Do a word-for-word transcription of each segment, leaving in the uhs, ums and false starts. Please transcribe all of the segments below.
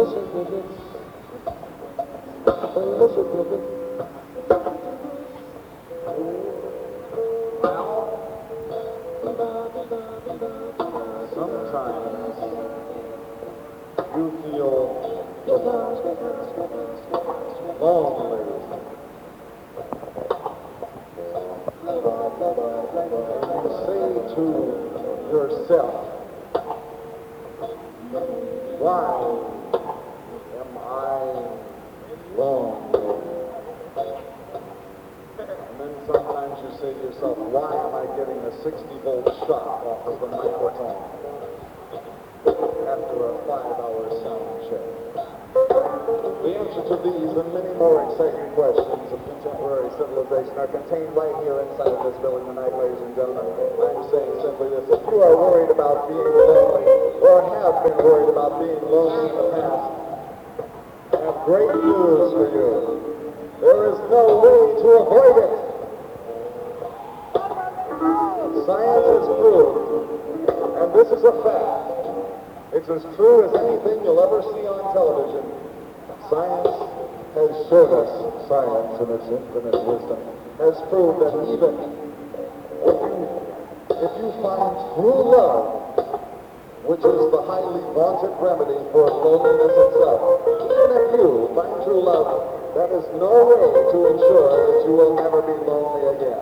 Sometimes you feel lonely. And you say to yourself, why am I lonely? And then sometimes you say to yourself, why am I getting a sixty volt shock off of the microphone after a five hour sound check? The answer to these and many more exciting questions of contemporary civilization are contained right here inside of this building tonight, ladies and gentlemen. I'm saying simply this: if you are worried about being lonely, or have been worried about being lonely in the past, I have great news for you. There is no way to avoid it. Science has proved, and this is a fact, it's as true as anything you'll ever see on television. Science has showed us, science in its infinite wisdom, has proved that even if you, if you find true love, which is the highly vaunted remedy for loneliness itself, even if you find true love, that is no way to ensure that you will never be lonely again.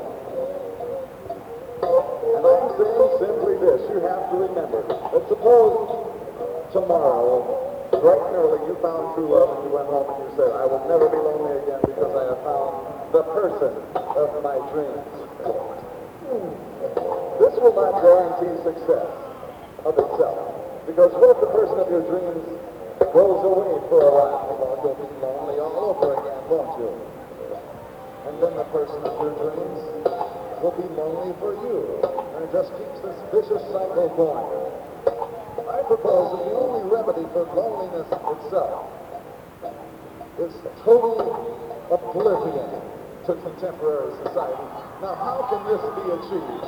And I'm saying simply this: you have to remember that suppose tomorrow, bright and early, you found true love and you went home and you said, I will never be lonely again because I have found the person of my dreams. Hmm. This will not guarantee success of itself. Because what if the person of your dreams goes away for a while? Well, you'll be lonely all over again, won't you? And then the person of your dreams will be lonely for you. And it just keeps this vicious cycle going. I propose that the only remedy for loneliness itself is total oblivion to contemporary society. Now, how can this be achieved?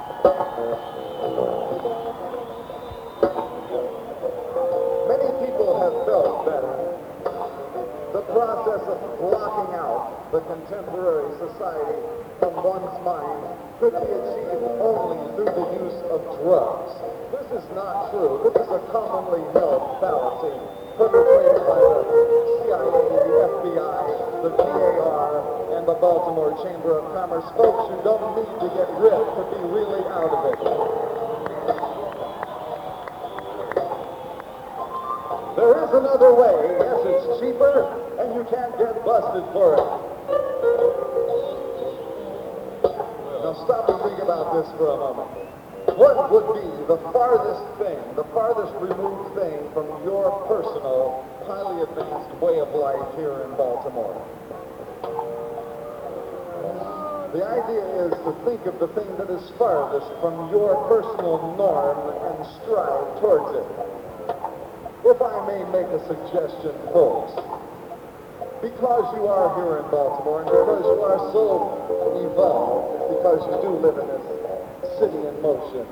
Many people have felt that the process of blocking out the contemporary society from one's mind could be achieved only through the use of drugs. This is not true. This is a commonly held fallacy perpetrated by the C I A, the F B I, the V A R, and the Baltimore Chamber of Commerce. Folks, you don't need to get ripped to be really out of it. There is another way. Yes, it's cheaper, and you can't get busted for it. Now stop and think about this for a moment. What would be the farthest thing, the farthest removed thing from your personal, highly advanced way of life here in Baltimore? The idea is to think of the thing that is farthest from your personal norm and strive towards it. If I may make a suggestion, folks, because you are here in Baltimore and because you are so evolved, because you do live in this city in motion,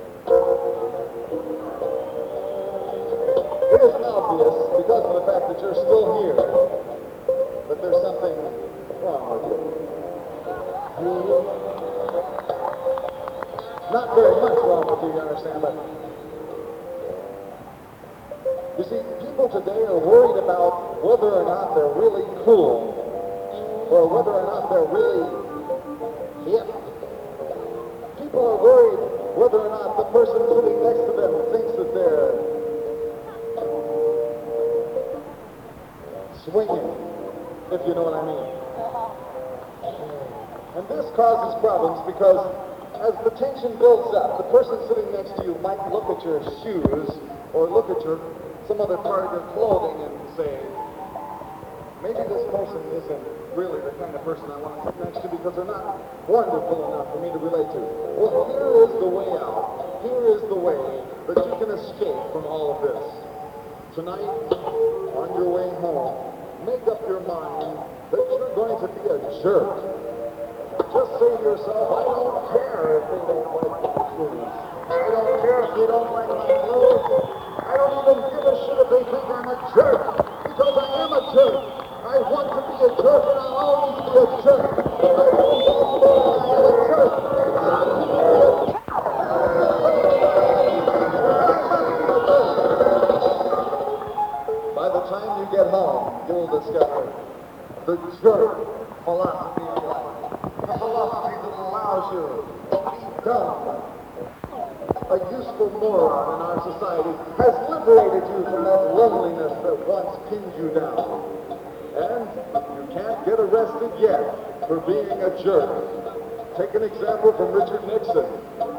it is obvious, because of the fact that you're still here, that there's something wrong with you. Not very much wrong with you, you understand, but you see, people today are worried about whether or not they're really cool, or whether or not they're really hip. People are worried whether or not the person sitting next to them thinks that they're swinging, if you know what I mean. And this causes problems because as the tension builds up, the person sitting next to you might look at your shoes or look at your some other part of your clothing and say, maybe this person isn't really the kind of person I want to sit next to because they're not wonderful enough for me to relate to. Well, here is the way out. Here is the way that you can escape from all of this. Tonight, on your way home, make up your mind that you're going to be a jerk. Just say to yourself, I don't care if they don't like my shoes. I don't care if they don't like my clothes. I don't even give a shit if they think I'm a jerk. people discover the jerk philosophy of life. The philosophy that allows you to become a useful moron in our society, has liberated you from that loneliness that once pinned you down. And you can't get arrested yet for being a jerk. Take an example from Richard Nixon.